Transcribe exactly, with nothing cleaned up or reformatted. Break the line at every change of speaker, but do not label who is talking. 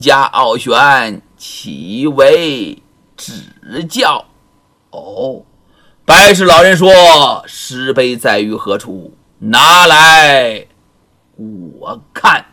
家傲玄，岂为指教？哦，白氏老人说：石碑在于何处？拿来我看。